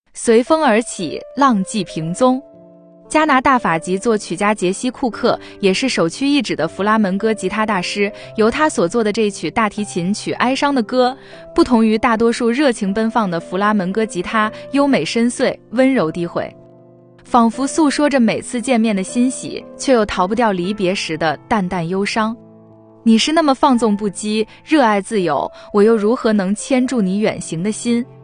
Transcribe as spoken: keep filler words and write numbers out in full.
随风而起，浪迹平踪。加拿大法籍作曲家杰西·库克也是首屈一指的弗拉门戈吉他大师，由他所作的这曲大提琴曲《哀伤的歌》，不同于大多数热情奔放的弗拉门戈吉他，优美深邃，温柔低回，仿佛诉说着每次见面的欣喜，却又逃不掉离别时的淡淡忧伤。你是那么放纵不羁，热爱自由，我又如何能牵住你远行的心？